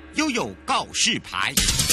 悠悠告示牌。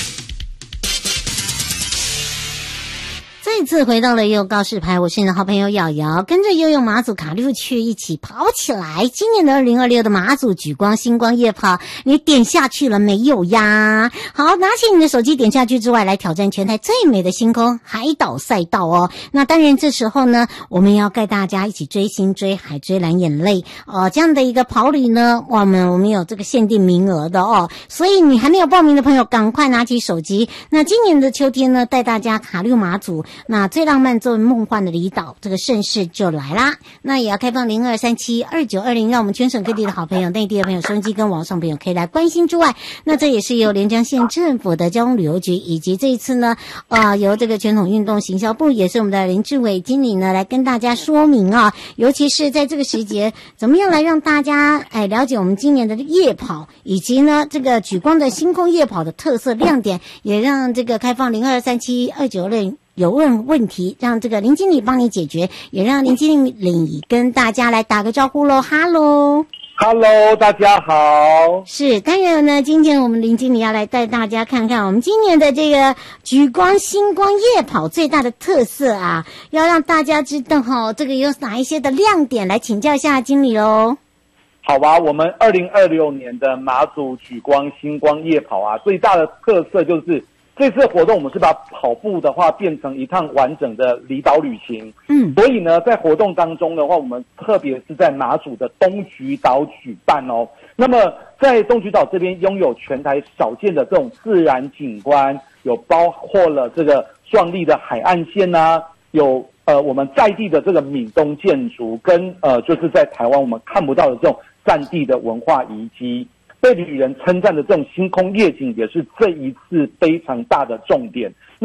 再次回到了悠悠告示牌，我是你的好朋友瑶瑶，跟着悠悠马祖卡路去一起跑起来。今年的2026的马祖莒光星光夜跑，你点下去了没有呀？好，拿起你的手机点下去之外，来挑战全台最美的星空海岛赛道哦。那当然这时候呢，我们要带大家一起追星追海追蓝眼泪这样的一个跑旅呢，我们有这个限定名额的哦，所以你还没有报名的朋友赶快拿起手机。那今年的秋天呢，带大家卡路马祖，那最浪漫、最梦幻的离岛，这个盛事就来啦。那也要开放02372920，让我们全省各地的好朋友、内地的朋友、收音机跟网上朋友可以来关心之外，那这也是由连江县政府的交通旅游局以及这一次呢，由这个传统运动行销部，也是我们的林志伟经理呢来跟大家说明啊，尤其是在这个时节，怎么样来让大家了解我们今年的夜跑，以及呢这个莒光的星空夜跑的特色亮点，也让这个开放02372920。有问题，让这个林经理帮你解决，也让林经理跟大家来打个招呼咯。Hello， 大家好。 是，当然呢，今天我们林经理要来带大家看看我们今年的这个莒光星光夜跑最大的特色啊，要让大家知道这个有哪一些的亮点，来请教一下经理咯。 好吧，我们2026年的马祖莒光星光夜跑啊，最大的特色就是这次活动我们是把跑步的话变成一趟完整的离岛旅行。所以呢，在活动当中的话，我们特别是在马祖的东莒岛举办哦。那么在东莒岛这边拥有全台少见的这种自然景观，有包括了这个壮丽的海岸线啊，有我们在地的这个闽东建筑，跟就是在台湾我们看不到的这种战地的文化遗迹。被旅人称赞的这种星空夜景也是这一次非常大的重点。